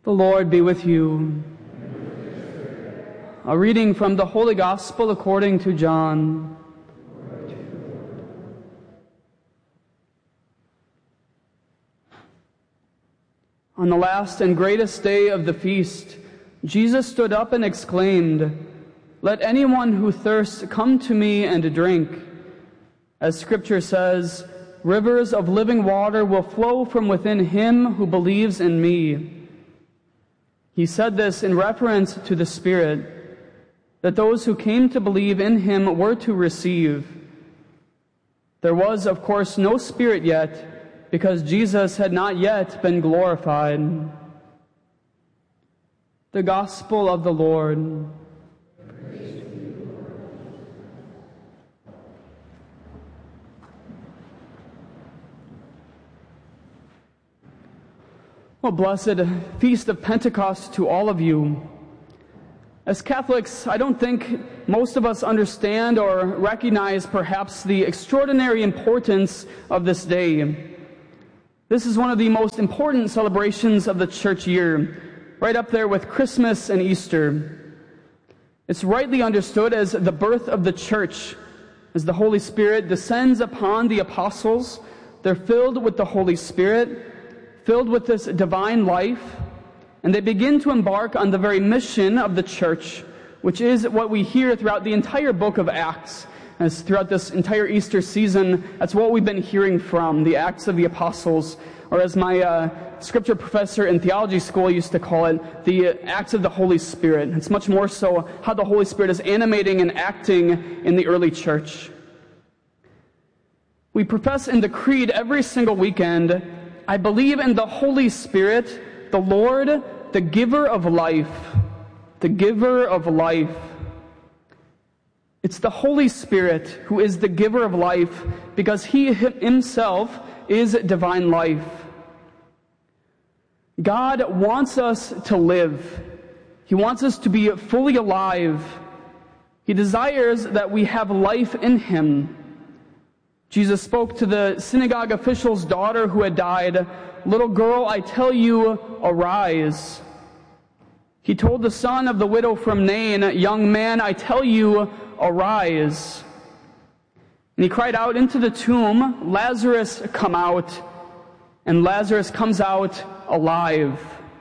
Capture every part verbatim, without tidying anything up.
The Lord be with you. A reading from the Holy Gospel according to John. On the last and greatest day of the feast, Jesus stood up and exclaimed, "Let anyone who thirsts come to me and drink. As Scripture says, rivers of living water will flow from within him who believes in me." He said this in reference to the Spirit, that those who came to believe in him were to receive. There was, of course, no Spirit yet, because Jesus had not yet been glorified. The Gospel of the Lord. Well, blessed Feast of Pentecost to all of you. As Catholics, I don't think most of us understand or recognize perhaps the extraordinary importance of this day. This is one of the most important celebrations of the church year, right up there with Christmas and Easter. It's rightly understood as the birth of the church, as the Holy Spirit descends upon the apostles. They're filled with the Holy Spirit, filled with this divine life, and they begin to embark on the very mission of the church, which is what we hear throughout the entire book of Acts. As throughout this entire Easter season, that's what we've been hearing from, the Acts of the Apostles, or as my uh, scripture professor in theology school used to call it, the Acts of the Holy Spirit. It's much more so how the Holy Spirit is animating and acting in the early church. We profess in the Creed every single weekend, "I believe in the Holy Spirit, the Lord, the giver of life." The giver of life. It's the Holy Spirit who is the giver of life because He Himself is divine life. God wants us to live. He wants us to be fully alive. He desires that we have life in Him. Jesus spoke to the synagogue official's daughter who had died, "Little girl, I tell you, arise." He told the son of the widow from Nain, "Young man, I tell you, arise." And he cried out into the tomb, "Lazarus, come out." And Lazarus comes out alive.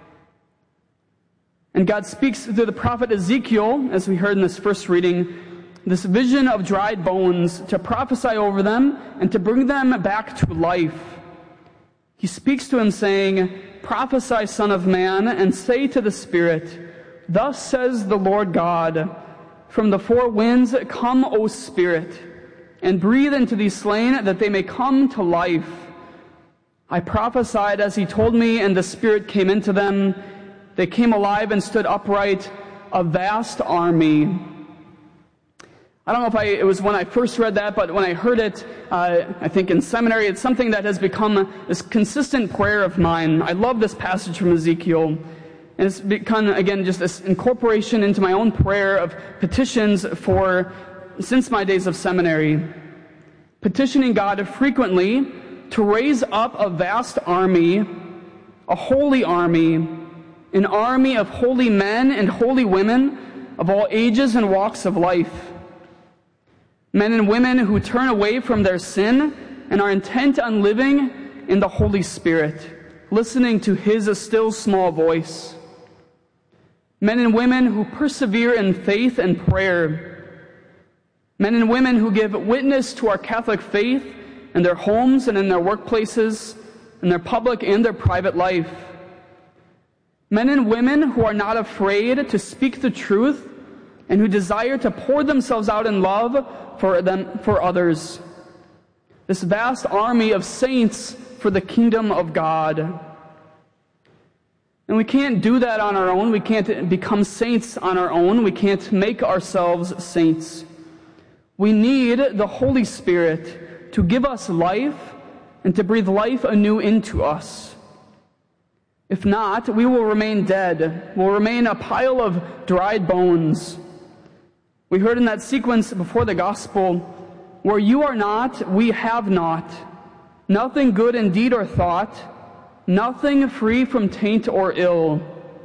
And God speaks through the prophet Ezekiel, as we heard in this first reading, this vision of dried bones, to prophesy over them and to bring them back to life. He speaks to him saying, "Prophesy, Son of Man, and say to the Spirit, Thus says the Lord God, from the four winds come, O Spirit, and breathe into these slain that they may come to life." I prophesied as He told me, and the Spirit came into them. They came alive and stood upright, a vast army. I don't know if I, it was when I first read that, but when I heard it, uh, I think in seminary, it's something that has become this consistent prayer of mine. I love this passage from Ezekiel. And it's become, again, just this incorporation into my own prayer of petitions for, since my days of seminary. Petitioning God frequently to raise up a vast army, a holy army, an army of holy men and holy women of all ages and walks of life. Men and women who turn away from their sin and are intent on living in the Holy Spirit, listening to His still small voice. Men and women who persevere in faith and prayer. Men and women who give witness to our Catholic faith in their homes and in their workplaces, in their public and their private life. Men and women who are not afraid to speak the truth and who desire to pour themselves out in love for them, for others. This vast army of saints for the kingdom of God. And we can't do that on our own. We can't become saints on our own. We can't make ourselves saints. We need the Holy Spirit to give us life and to breathe life anew into us. If not, we will remain dead. We'll remain a pile of dried bones. We heard in that sequence before the gospel, where you are not, we have not. Nothing good in deed or thought, nothing free from taint or ill.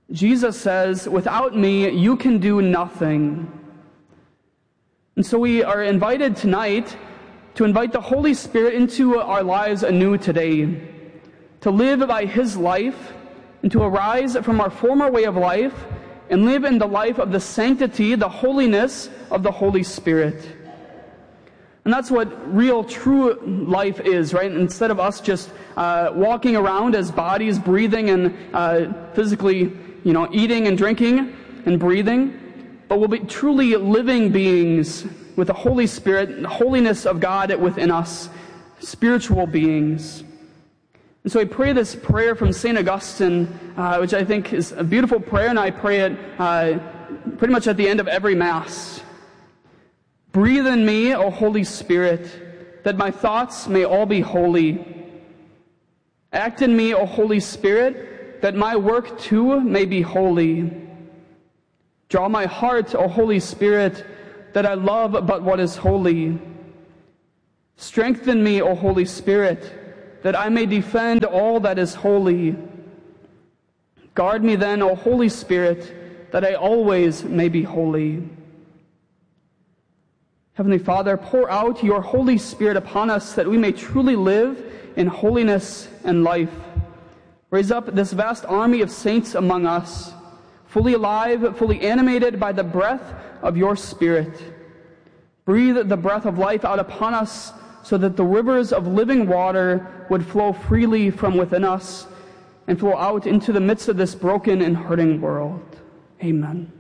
Jesus says, without me, you can do nothing. And so we are invited tonight to invite the Holy Spirit into our lives anew today, to live by His life, and to arise from our former way of life and live in the life of the sanctity, the holiness of the Holy Spirit. And that's what real, true life is, right? Instead of us just uh, walking around as bodies, breathing and uh, physically, you know, eating and drinking and breathing, but we'll be truly living beings with the Holy Spirit, the holiness of God within us, spiritual beings. And so I pray this prayer from Saint Augustine, uh, which I think is a beautiful prayer, and I pray it uh, pretty much at the end of every Mass. Breathe in me, O Holy Spirit, that my thoughts may all be holy. Act in me, O Holy Spirit, that my work too may be holy. Draw my heart, O Holy Spirit, that I love but what is holy. Strengthen me, O Holy Spirit, that I may defend all that is holy. Guard me then, O Holy Spirit, that I always may be holy. Heavenly Father, pour out your Holy Spirit upon us that we may truly live in holiness and life. Raise up this vast army of saints among us, fully alive, fully animated by the breath of your Spirit. Breathe the breath of life out upon us so that the rivers of living water would flow freely from within us and flow out into the midst of this broken and hurting world. Amen.